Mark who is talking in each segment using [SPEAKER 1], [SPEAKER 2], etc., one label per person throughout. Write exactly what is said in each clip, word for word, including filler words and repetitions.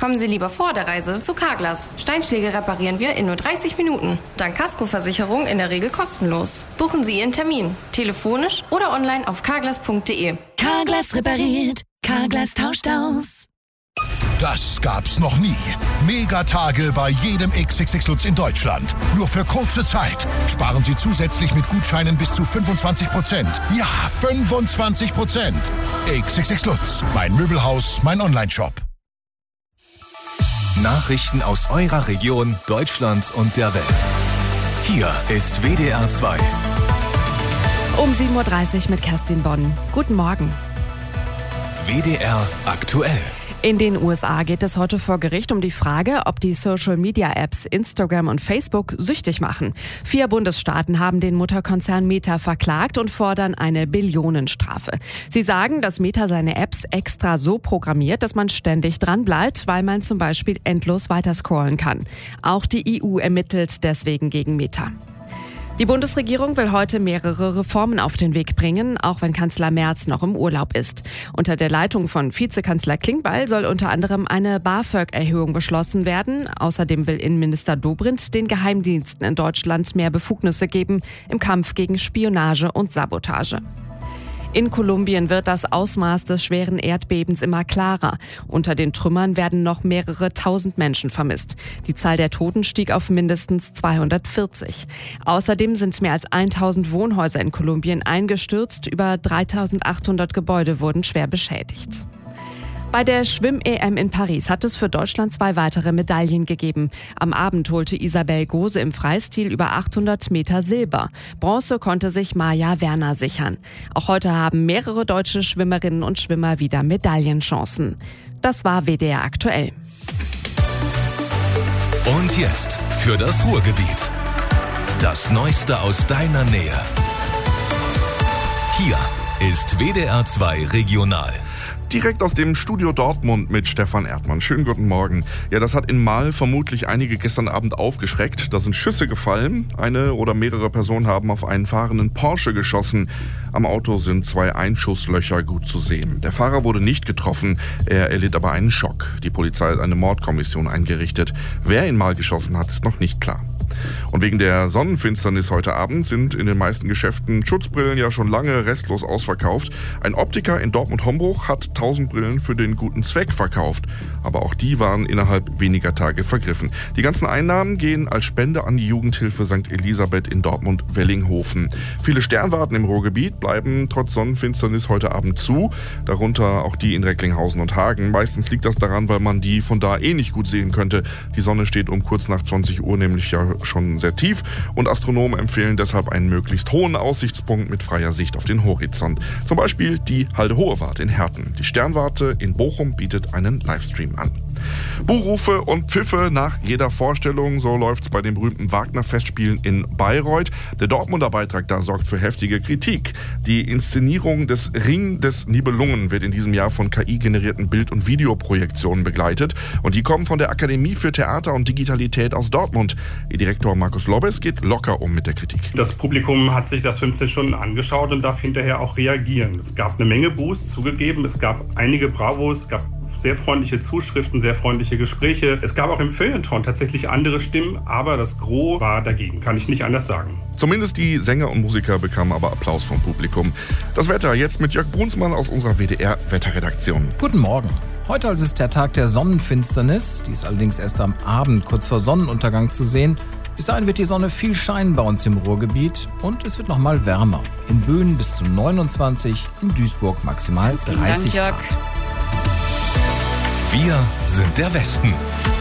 [SPEAKER 1] Kommen Sie lieber vor der Reise zu Carglass. Steinschläge reparieren wir in nur dreißig Minuten. Dank Kaskoversicherung in der Regel kostenlos. Buchen Sie Ihren Termin, telefonisch oder online auf carglass punkt de.
[SPEAKER 2] Carglass repariert, Carglass tauscht aus.
[SPEAKER 3] Das gab's noch nie. Megatage bei jedem X X X Lutz in Deutschland. Nur für kurze Zeit. Sparen Sie zusätzlich mit Gutscheinen bis zu fünfundzwanzig Prozent. Ja, fünfundzwanzig Prozent. X X X Lutz. Mein Möbelhaus, mein Onlineshop.
[SPEAKER 4] Nachrichten aus eurer Region, Deutschland und der Welt. Hier ist W D R zwei.
[SPEAKER 5] Um sieben Uhr dreißig mit Kerstin Bonn. Guten Morgen.
[SPEAKER 4] W D R aktuell.
[SPEAKER 5] In den U S A geht es heute vor Gericht um die Frage, ob die Social-Media-Apps Instagram und Facebook süchtig machen. Vier Bundesstaaten haben den Mutterkonzern Meta verklagt und fordern eine Billionenstrafe. Sie sagen, dass Meta seine Apps extra so programmiert, dass man ständig dranbleibt, weil man zum Beispiel endlos weiterscrollen kann. Auch die E U ermittelt deswegen gegen Meta. Die Bundesregierung will heute mehrere Reformen auf den Weg bringen, auch wenn Kanzler Merz noch im Urlaub ist. Unter der Leitung von Vizekanzler Klingbeil soll unter anderem eine BAföG-Erhöhung beschlossen werden. Außerdem will Innenminister Dobrindt den Geheimdiensten in Deutschland mehr Befugnisse geben im Kampf gegen Spionage und Sabotage. In Kolumbien wird das Ausmaß des schweren Erdbebens immer klarer. Unter den Trümmern werden noch mehrere tausend Menschen vermisst. Die Zahl der Toten stieg auf mindestens zweihundertvierzig. Außerdem sind mehr als tausend Wohnhäuser in Kolumbien eingestürzt. Über dreitausendachthundert Gebäude wurden schwer beschädigt. Bei der Schwimm-E M in Paris hat es für Deutschland zwei weitere Medaillen gegeben. Am Abend holte Isabel Gose im Freistil über achthundert Meter Silber. Bronze konnte sich Maja Werner sichern. Auch heute haben mehrere deutsche Schwimmerinnen und Schwimmer wieder Medaillenchancen. Das war W D R aktuell.
[SPEAKER 4] Und jetzt für das Ruhrgebiet. Das Neueste aus deiner Nähe. Hier ist W D R zwei Regional.
[SPEAKER 6] Direkt aus dem Studio Dortmund mit Stefan Erdmann. Schönen guten Morgen. Ja, das hat in Marl vermutlich einige gestern Abend aufgeschreckt. Da sind Schüsse gefallen. Eine oder mehrere Personen haben auf einen fahrenden Porsche geschossen. Am Auto sind zwei Einschusslöcher gut zu sehen. Der Fahrer wurde nicht getroffen, er erlitt aber einen Schock. Die Polizei hat eine Mordkommission eingerichtet. Wer ihn mal geschossen hat, ist noch nicht klar. Und wegen der Sonnenfinsternis heute Abend sind in den meisten Geschäften Schutzbrillen ja schon lange restlos ausverkauft. Ein Optiker in Dortmund-Hombruch hat tausend Brillen für den guten Zweck verkauft. Aber auch die waren innerhalb weniger Tage vergriffen. Die ganzen Einnahmen gehen als Spende an die Jugendhilfe Sankt Elisabeth in Dortmund-Wellinghofen. Viele Sternwarten im Ruhrgebiet bleiben trotz Sonnenfinsternis heute Abend zu. Darunter auch die in Recklinghausen und Hagen. Meistens liegt das daran, weil man die von da eh nicht gut sehen könnte. Die Sonne steht um kurz nach zwanzig Uhr nämlich ja schon sehr tief und Astronomen empfehlen deshalb einen möglichst hohen Aussichtspunkt mit freier Sicht auf den Horizont. Zum Beispiel die Halde-Hohe-Warte in Herten. Die Sternwarte in Bochum bietet einen Livestream an. Buhrufe und Pfiffe nach jeder Vorstellung, so läuft's bei den berühmten Wagner-Festspielen in Bayreuth. Der Dortmunder Beitrag da sorgt für heftige Kritik. Die Inszenierung des Ring des Nibelungen wird in diesem Jahr von K I-generierten Bild- und Videoprojektionen begleitet und die kommen von der Akademie für Theater und Digitalität aus Dortmund. Ihr Direktor Markus Lobbes geht locker um mit der Kritik.
[SPEAKER 7] Das Publikum hat sich das fünfzehn Stunden angeschaut und darf hinterher auch reagieren. Es gab eine Menge Buß, zugegeben. Es gab einige Bravos, es gab sehr freundliche Zuschriften, sehr freundliche Gespräche. Es gab auch im Feuilleton tatsächlich andere Stimmen, aber das Gros war dagegen, kann ich nicht anders sagen.
[SPEAKER 6] Zumindest die Sänger und Musiker bekamen aber Applaus vom Publikum. Das Wetter jetzt mit Jörg Brunsmann aus unserer W D R-Wetterredaktion.
[SPEAKER 8] Guten Morgen. Heute also ist der Tag der Sonnenfinsternis. Die ist allerdings erst am Abend kurz vor Sonnenuntergang zu sehen. Bis dahin wird die Sonne viel scheinen bei uns im Ruhrgebiet und es wird noch mal wärmer. In Böen bis zu neunundzwanzig, in Duisburg maximal
[SPEAKER 5] Ganz
[SPEAKER 8] dreißig
[SPEAKER 5] Dank, Jörg.
[SPEAKER 8] Grad.
[SPEAKER 4] Wir sind der Westen.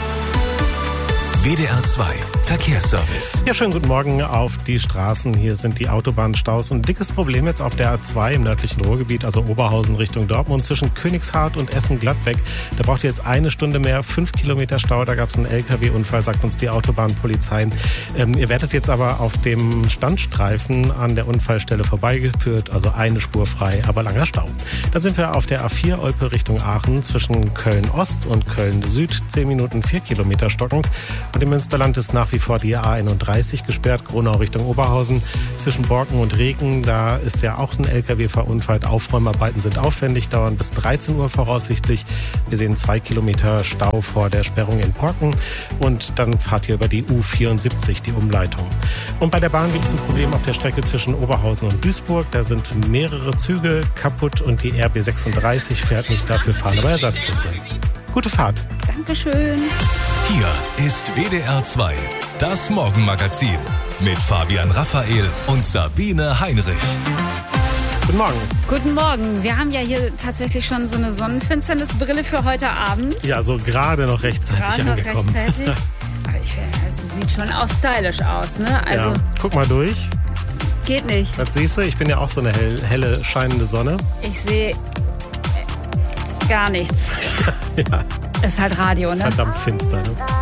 [SPEAKER 4] W D R zwei Verkehrsservice.
[SPEAKER 9] Ja, schönen guten Morgen auf die Straßen. Hier sind die Autobahnstaus. Ein dickes Problem jetzt auf der A zwei im nördlichen Ruhrgebiet, also Oberhausen Richtung Dortmund, zwischen Königshardt und Essen-Gladbeck. Da braucht ihr jetzt eine Stunde mehr, fünf Kilometer Stau. Da gab es einen L K W-Unfall, sagt uns die Autobahnpolizei. Ähm, ihr werdet jetzt aber auf dem Standstreifen an der Unfallstelle vorbeigeführt, also eine Spur frei, aber langer Stau. Dann sind wir auf der A vier Olpe Richtung Aachen zwischen Köln-Ost und Köln-Süd. zehn Minuten, vier Kilometer stockend. Und im Münsterland ist nach wie vor die A einunddreißig gesperrt, Gronau Richtung Oberhausen. Zwischen Borken und Regen, da ist ja auch ein L K W verunfallt. Aufräumarbeiten sind aufwendig, dauern bis dreizehn Uhr voraussichtlich. Wir sehen zwei Kilometer Stau vor der Sperrung in Borken. Und dann fahrt ihr über die U vierundsiebzig, die Umleitung. Und bei der Bahn gibt es ein Problem auf der Strecke zwischen Oberhausen und Duisburg. Da sind mehrere Züge kaputt und die R B sechsunddreißig fährt nicht, dafür fahren aber Ersatzbusse. Gute Fahrt.
[SPEAKER 2] Dankeschön.
[SPEAKER 4] Hier ist W D R zwei, das Morgenmagazin mit Fabian Raphael und Sabine Heinrich.
[SPEAKER 9] Guten Morgen.
[SPEAKER 10] Guten Morgen. Wir haben ja hier tatsächlich schon so eine Sonnenfinsternisbrille für heute Abend.
[SPEAKER 9] Ja, so gerade noch rechtzeitig
[SPEAKER 10] gerade noch
[SPEAKER 9] angekommen.
[SPEAKER 10] Rechtzeitig. Aber ich finde, also sieht schon auch stylisch aus, ne? Also
[SPEAKER 9] ja, guck mal durch.
[SPEAKER 10] Geht nicht.
[SPEAKER 9] Was siehst du? Ich bin ja auch so eine hell, helle, scheinende Sonne.
[SPEAKER 10] Ich sehe gar nichts.
[SPEAKER 9] Ja.
[SPEAKER 10] Ist halt Radio, ne?
[SPEAKER 9] Verdammt finster, ne?